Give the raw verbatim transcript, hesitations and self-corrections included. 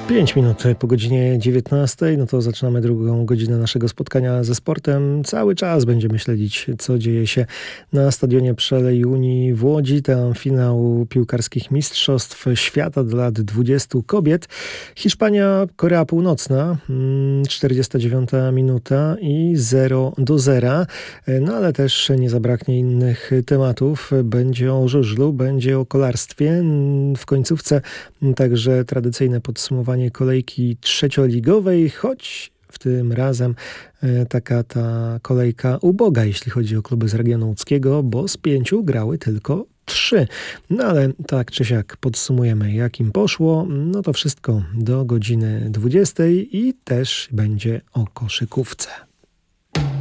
pięć minut po godzinie dziewiętnastej, no to zaczynamy drugą godzinę naszego spotkania ze sportem. Cały czas będziemy śledzić, co dzieje się na stadionie Przelej Unii w Łodzi. Tam finał piłkarskich mistrzostw świata do lat dwudziestu kobiet. Hiszpania, Korea Północna, czterdziesta dziewiąta minuta i zero do zera. No ale też nie zabraknie innych tematów. Będzie o żużlu, będzie o kolarstwie. W końcówce także tradycyjne podsumowanie kolejki trzecioligowej, choć w tym razem taka ta kolejka uboga, jeśli chodzi o kluby z regionu łódzkiego, bo z pięciu grały tylko trzy. No ale tak czy siak podsumujemy, jak im poszło. No to wszystko do godziny dwudziestej i też będzie o koszykówce.